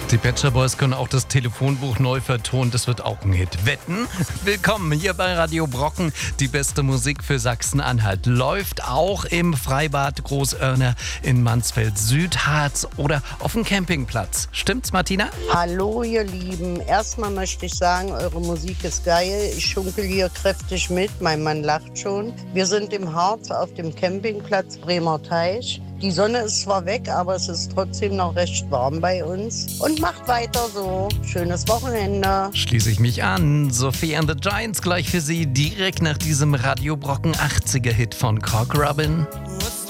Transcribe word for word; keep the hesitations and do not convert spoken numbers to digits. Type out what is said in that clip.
Die Pet Shop Boys können auch das Telefonbuch neu vertonen. Das wird auch ein Hit. Wetten? Willkommen hier bei Radio Brocken. Die beste Musik für Sachsen-Anhalt läuft auch im Freibad Großoerner in Mansfeld-Südharz oder auf dem Campingplatz. Stimmt's, Martina? Hallo, ihr Lieben. Erstmal möchte ich sagen, eure Musik ist geil. Ich schunkel hier kräftig mit. Mein Mann lacht schon. Wir sind im Harz auf dem Campingplatz Bremer Teich. Die Sonne ist zwar weg, aber es ist trotzdem noch recht warm bei uns. Und macht weiter so. Schönes Wochenende. Schließe ich mich an. Sophie and the Giants gleich für Sie direkt nach diesem Radio Brocken achtziger Hit von Cock Robin. What's